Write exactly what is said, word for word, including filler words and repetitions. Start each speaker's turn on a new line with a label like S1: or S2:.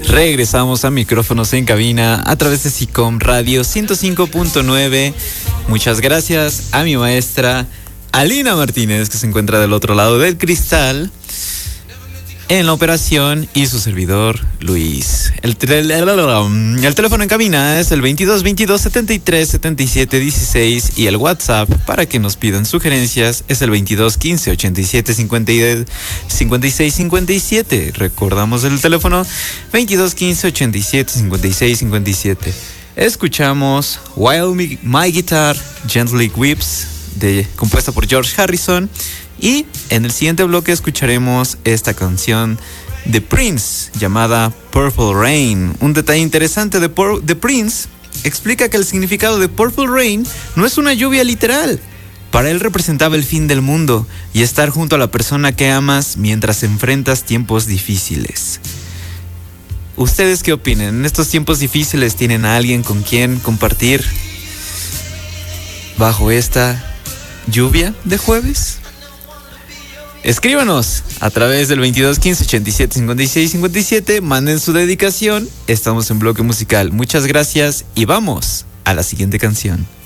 S1: Regresamos a Micrófonos en Cabina a través de SICOM Radio ciento cinco punto nueve. Muchas gracias a mi maestra Alina Martínez, que se encuentra del otro lado del cristal en la operación, y su servidor Luis. El, el teléfono en cabina es el veintidós veintidós setenta y tres setenta y siete dieciséis, y el WhatsApp para que nos pidan sugerencias es el veintidós quince ochenta y siete cincuenta y seis cincuenta y siete. Recordamos el teléfono veintidós quince ochenta y siete cincuenta y seis cincuenta y siete. Escuchamos While My, My Guitar Gently Weeps, de, compuesta por George Harrison. Y en el siguiente bloque escucharemos esta canción de Prince llamada Purple Rain. Un detalle interesante de, Por- de Prince explica que el significado de Purple Rain no es una lluvia literal. Para él representaba el fin del mundo y estar junto a la persona que amas mientras enfrentas tiempos difíciles. ¿Ustedes qué opinan? ¿En estos tiempos difíciles tienen a alguien con quien compartir bajo esta lluvia de jueves? Escríbanos a través del veintidós quince ochenta y siete cincuenta y seis cincuenta y siete. Manden su dedicación. Estamos en bloque musical. Muchas gracias y vamos a la siguiente canción.